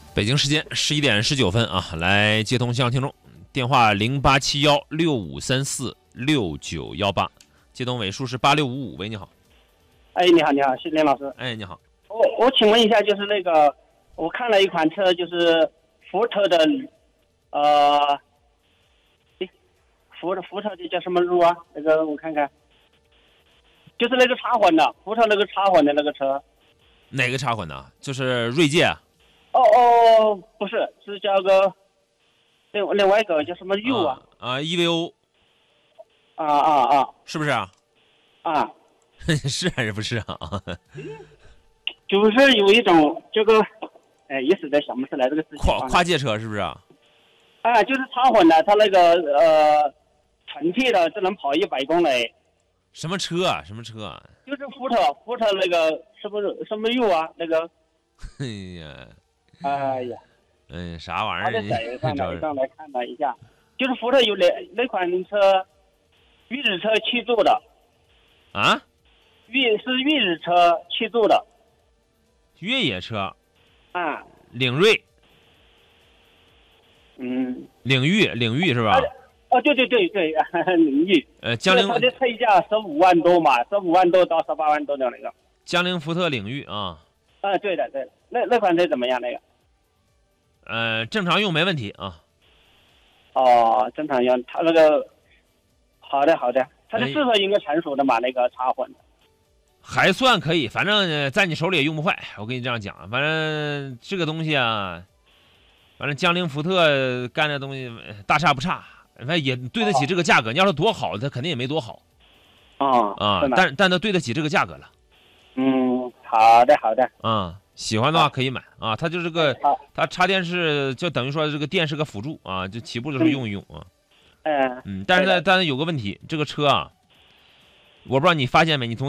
北京时间11点19分啊，来接通向听众，电话087165346918，接通尾数是8655。喂，你好。 哎，你好，你好，是林老师。 哎，你好。 我请问一下，就是那个，我看了一款车，就是福特的，福特的叫什么路啊？那个我看看，就是那个插混的，福特那个插混的那个车。 哪个插混的？就是锐界啊？ 不是，是叫个另外一个叫什么 U 啊 ？EVO。是不是啊？是还是不是啊？ 就是有一种这个，一时在想不起来这个事情。 跨界车是不是啊？ 就是插混的，它那个纯气的只能跑100公里。 什么车啊？什么车啊？ 就是福特那个什么 U 啊？那个。哎呀， 啥玩意儿？ 上来看了一下，就是福特有那款车，越野车7座的。 啊？ 越野车7座的。 越野车。领锐。领域是吧？ 对，领域。 江铃。 它的配价15万多嘛，15万多到18万多的那个。 江铃福特领域啊。 对的，那款车怎么样？那个？ 正常用没问题啊。 正常用，它那个。好的，它的适合应该成熟的嘛，那个插混。 还算可以，反正在你手里也用不坏。我跟你这样讲，反正这个东西啊，反正江铃福特干的东西大差不差，反正也对得起这个价格。你要是多好，它肯定也没多好。但它对得起这个价格了。 好的。 喜欢的话可以买啊。它就是它插电是就等于说这个电是个辅助啊，就起步的时候用一用啊。但是有个问题，这个车啊，我不知道你发现没，你从